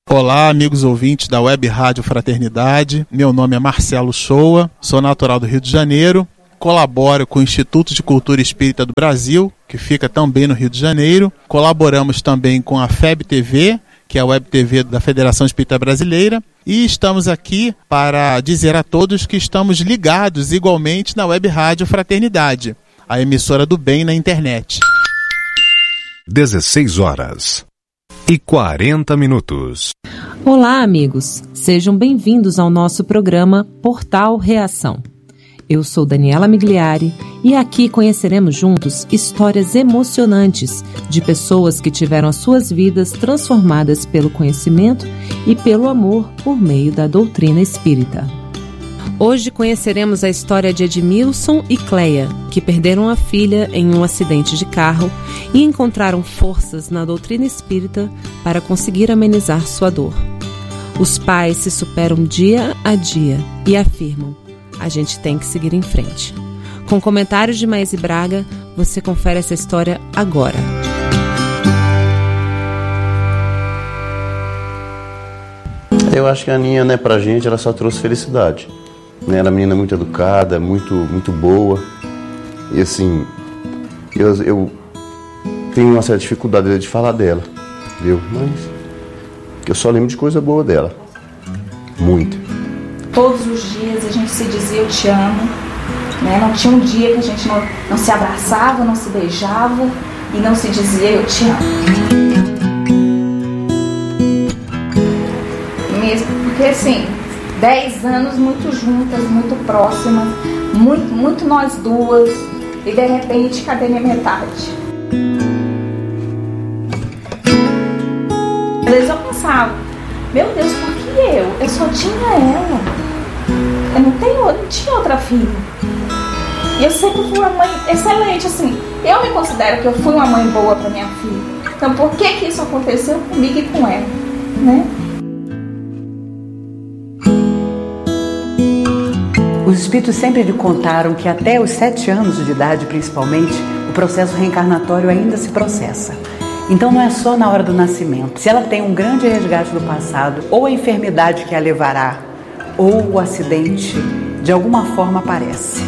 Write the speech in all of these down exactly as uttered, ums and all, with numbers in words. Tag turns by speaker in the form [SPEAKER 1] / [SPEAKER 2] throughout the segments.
[SPEAKER 1] Olá, amigos ouvintes da Web Rádio Fraternidade. Meu nome é Marcelo Shoa, sou natural do Rio de Janeiro, colaboro com o Instituto de Cultura Espírita do Brasil, que fica também no Rio de Janeiro. Colaboramos também com a F E B T V, que é a Web T V da Federação Espírita Brasileira, e estamos aqui para dizer a todos que estamos ligados igualmente na Web Rádio Fraternidade, a emissora do bem na internet.
[SPEAKER 2] dezesseis horas e quarenta minutos.
[SPEAKER 3] Olá, amigos. Sejam bem-vindos ao nosso programa Portal Reação. Eu sou Daniela Migliari e aqui conheceremos juntos histórias emocionantes de pessoas que tiveram as suas vidas transformadas pelo conhecimento e pelo amor por meio da doutrina espírita. Hoje conheceremos a história de Edmilson e Cleia, que perderam a filha em um acidente de carro e encontraram forças na doutrina espírita para conseguir amenizar sua dor. Os pais se superam dia a dia e afirmam: a gente tem que seguir em frente. Com comentários de Maíse Braga, você confere essa história agora.
[SPEAKER 4] Eu acho que a Aninha, né, pra gente, ela só trouxe felicidade. Ela é uma menina muito educada, muito, muito boa. E assim, eu, eu tenho uma certa dificuldade de falar dela, viu? Mas eu só lembro de coisa boa dela. Muito.
[SPEAKER 5] Todos os dias a gente se dizia eu te amo, né? Não tinha um dia que a gente não, não se abraçava, não se beijava e não se dizia eu te amo. Mesmo porque assim, dez anos muito juntas, muito próximas, muito, muito nós duas, e de repente cadê minha metade? Às vezes eu pensava, meu Deus, por que eu? Eu só tinha ela. Eu não, tenho, eu não tinha outra filha. E eu sempre fui uma mãe excelente, assim. Eu me considero que eu fui uma mãe boa para minha filha. Então por que que isso aconteceu comigo e com ela, né?
[SPEAKER 6] Os espíritos sempre lhe contaram que até os sete anos de idade, principalmente, o processo reencarnatório ainda se processa. Então não é só na hora do nascimento. Se ela tem um grande resgate do passado, ou a enfermidade que a levará, ou o acidente, de alguma forma aparece.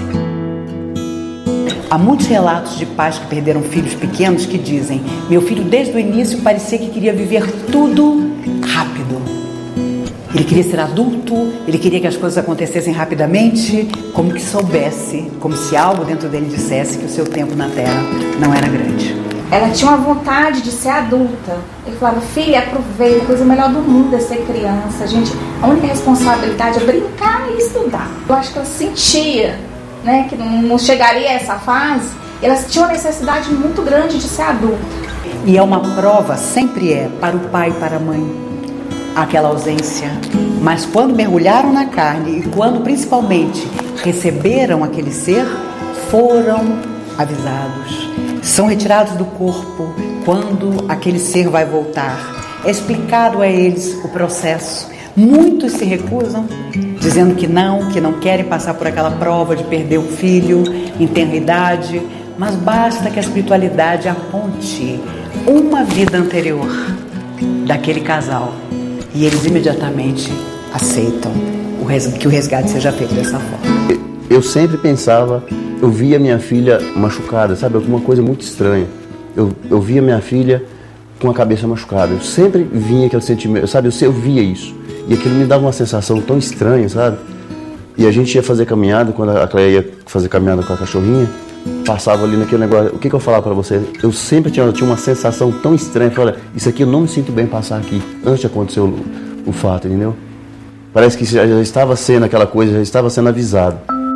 [SPEAKER 6] Há muitos relatos de pais que perderam filhos pequenos que dizem: meu filho desde o início parecia que queria viver tudo rápido. Ele queria ser adulto, ele queria que as coisas acontecessem rapidamente, como que soubesse, como se algo dentro dele dissesse que o seu tempo na Terra não era grande.
[SPEAKER 5] Ela tinha uma vontade de ser adulta. Ele falava: filha, aproveita, a coisa melhor do mundo é ser criança. A gente, a única responsabilidade é brincar e estudar. Eu acho que ela sentia, né, que não chegaria a essa fase. Elas tinham uma necessidade muito grande de ser adulta.
[SPEAKER 6] E é uma prova, sempre é, para o pai e para a mãe, aquela ausência. Mas quando mergulharam na carne e quando principalmente receberam aquele ser, foram avisados. São retirados do corpo quando aquele ser vai voltar. É explicado a eles o processo. Muitos se recusam, dizendo que não, que não querem passar por aquela prova de perder o filho em tenra idade, mas basta que a espiritualidade aponte uma vida anterior daquele casal e eles imediatamente aceitam que o resgate seja feito dessa forma.
[SPEAKER 4] Eu sempre pensava, eu via minha filha machucada, sabe? Alguma coisa muito estranha. Eu, eu via minha filha com a cabeça machucada. Eu sempre vinha aquele sentimento, sabe? Eu, eu via isso. E aquilo me dava uma sensação tão estranha, sabe? E a gente ia fazer caminhada, quando a Cleia ia fazer caminhada com a cachorrinha, passava ali naquele negócio. O que, que eu falava pra você? Eu sempre tinha, eu tinha uma sensação tão estranha. Eu falei: isso aqui eu não me sinto bem passar aqui, antes de acontecer o, o fato, entendeu? Parece que já, já estava sendo aquela coisa, já estava sendo avisado.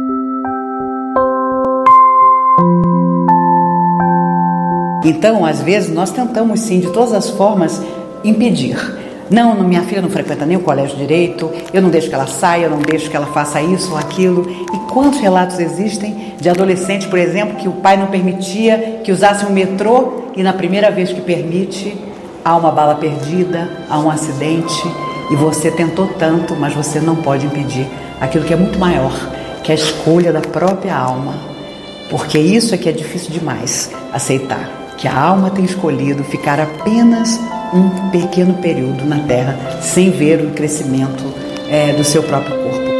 [SPEAKER 6] Então, às vezes, nós tentamos sim, de todas as formas, impedir. Não, minha filha não frequenta nem o colégio direito, eu não deixo que ela saia, eu não deixo que ela faça isso ou aquilo. E quantos relatos existem de adolescentes, por exemplo, que o pai não permitia que usassem o metrô e na primeira vez que permite, há uma bala perdida, há um acidente e você tentou tanto, mas você não pode impedir aquilo que é muito maior, que é a escolha da própria alma. Porque isso é que é difícil demais aceitar. Que a alma tem escolhido ficar apenas um pequeno período na Terra sem ver o crescimento é, do seu próprio corpo.